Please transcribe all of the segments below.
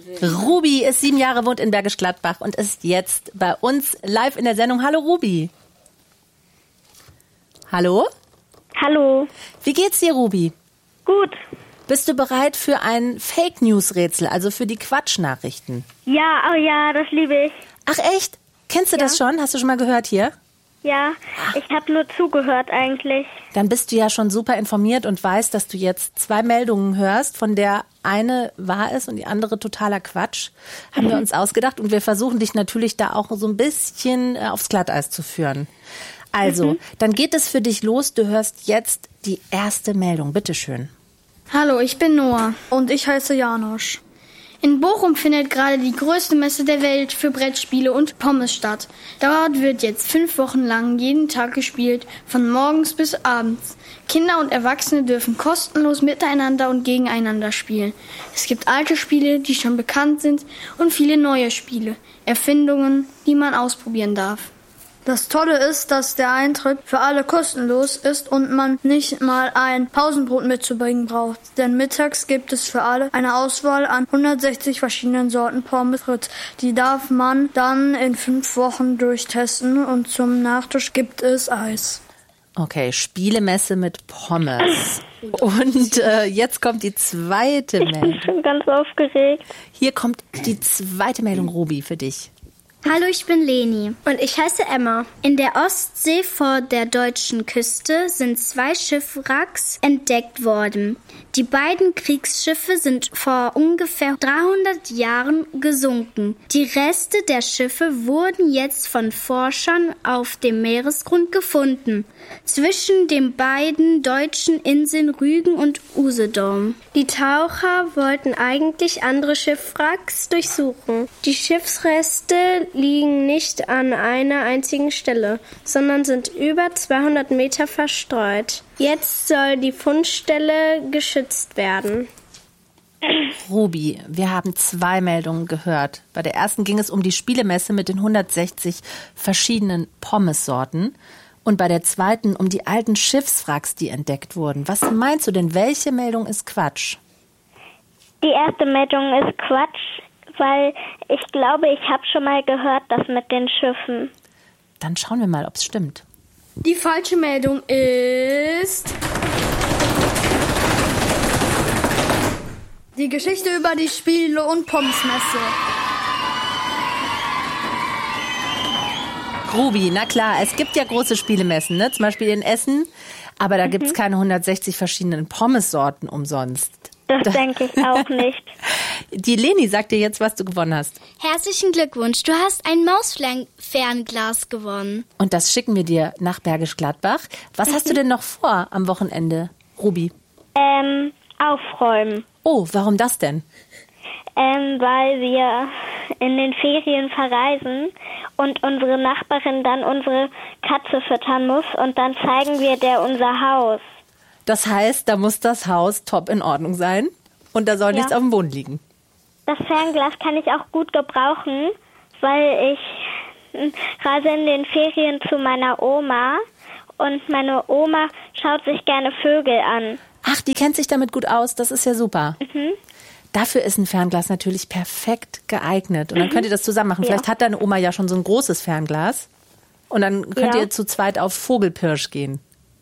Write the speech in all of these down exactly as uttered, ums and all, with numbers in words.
Ruby ist sieben Jahre, wohnt in Bergisch Gladbach und ist jetzt bei uns live in der Sendung. Hallo Ruby. Hallo? Hallo. Wie geht's dir, Ruby? Gut. Bist du bereit für ein Fake-News-Rätsel, also für die Quatschnachrichten? Ja, oh ja, das liebe ich. Ach echt? Kennst du Ja. das schon? Hast du schon mal gehört hier? Ja, ich habe nur zugehört eigentlich. Dann bist du ja schon super informiert und weißt, dass du jetzt zwei Meldungen hörst, von der eine wahr ist und die andere totaler Quatsch. Haben wir uns ausgedacht und wir versuchen dich natürlich da auch so ein bisschen äh, aufs Glatteis zu führen. Also, mhm. dann geht es für dich los. Du hörst jetzt die erste Meldung. Bitteschön. Hallo, ich bin Noah. Und ich heiße Janosch. In Bochum findet gerade die größte Messe der Welt für Brettspiele und Pommes statt. Dort wird jetzt fünf Wochen lang jeden Tag gespielt, von morgens bis abends. Kinder und Erwachsene dürfen kostenlos miteinander und gegeneinander spielen. Es gibt alte Spiele, die schon bekannt sind, und viele neue Spiele, Erfindungen, die man ausprobieren darf. Das Tolle ist, dass der Eintritt für alle kostenlos ist und man nicht mal ein Pausenbrot mitzubringen braucht. Denn mittags gibt es für alle eine Auswahl an hundertsechzig verschiedenen Sorten Pommes frites. Die darf man dann in fünf Wochen durchtesten und zum Nachtisch gibt es Eis. Okay, Spielemesse mit Pommes. Und äh, jetzt kommt die zweite Meldung. Ich bin schon ganz aufgeregt. Hier kommt die zweite Meldung, Ruby, für dich. Hallo, ich bin Leni und ich heiße Emma. In der Ostsee vor der deutschen Küste sind zwei Schiffwracks entdeckt worden. Die beiden Kriegsschiffe sind vor ungefähr dreihundert Jahren gesunken. Die Reste der Schiffe wurden jetzt von Forschern auf dem Meeresgrund gefunden, zwischen den beiden deutschen Inseln Rügen und Usedom. Die Taucher wollten eigentlich andere Schiffwracks durchsuchen. Die Schiffsreste liegen nicht an einer einzigen Stelle, sondern sind über zweihundert Meter verstreut. Jetzt soll die Fundstelle geschützt werden. Ruby, wir haben zwei Meldungen gehört. Bei der ersten ging es um die Spielemesse mit den hundertsechzig verschiedenen Pommessorten. Und bei der zweiten um die alten Schiffswracks, die entdeckt wurden. Was meinst du denn, welche Meldung ist Quatsch? Die erste Meldung ist Quatsch, weil ich glaube, ich habe schon mal gehört, das mit den Schiffen. Dann schauen wir mal, ob es stimmt. Die falsche Meldung ist... Die Geschichte über die Spiele- und Pommesmesse. Ruby, na klar, es gibt ja große Spielemessen, ne? Zum Beispiel in Essen, aber da mhm. gibt es keine hundertsechzig verschiedenen Pommessorten umsonst. Das da. denke ich auch nicht. Die Leni sagt dir jetzt, was du gewonnen hast. Herzlichen Glückwunsch, du hast ein Mausfernglas gewonnen. Und das schicken wir dir nach Bergisch Gladbach. Was mhm. hast du denn noch vor am Wochenende, Ruby? Ähm, aufräumen. Oh, warum das denn? Ähm, weil wir in den Ferien verreisen und unsere Nachbarin dann unsere Katze füttern muss und dann zeigen wir der unser Haus. Das heißt, da muss das Haus top in Ordnung sein und da soll ja. nichts auf dem Boden liegen. Das Fernglas kann ich auch gut gebrauchen, weil ich reise in den Ferien zu meiner Oma und meine Oma schaut sich gerne Vögel an. Ach, die kennt sich damit gut aus, das ist ja super. Mhm. Dafür ist ein Fernglas natürlich perfekt geeignet. Und dann könnt ihr das zusammen machen. Ja. Vielleicht hat deine Oma ja schon so ein großes Fernglas. Und dann könnt ja. ihr zu zweit auf Vogelpirsch gehen.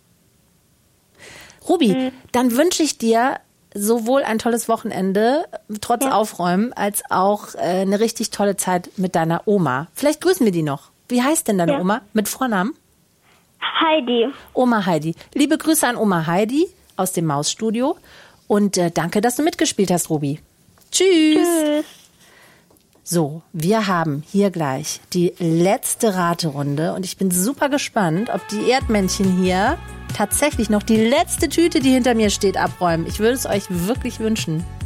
Ruby, mhm. dann wünsche ich dir sowohl ein tolles Wochenende, trotz ja. Aufräumen, als auch äh, eine richtig tolle Zeit mit deiner Oma. Vielleicht grüßen wir die noch. Wie heißt denn deine ja. Oma? Mit Vornamen? Heidi. Oma Heidi. Liebe Grüße an Oma Heidi aus dem Mausstudio. Und äh, danke, dass du mitgespielt hast, Ruby. Tschüss. Tschüss. So, wir haben hier gleich die letzte Raterunde und ich bin super gespannt, ob die Erdmännchen hier tatsächlich noch die letzte Tüte, die hinter mir steht, abräumen. Ich würde es euch wirklich wünschen.